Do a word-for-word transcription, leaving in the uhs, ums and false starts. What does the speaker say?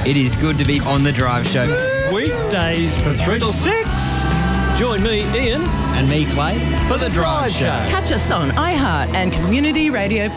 It is good to be on The Drive Show. Weekdays from three till six. Join me, Ian. And me, Clay, for The Drive Show. Catch us on iHeart and Community Radio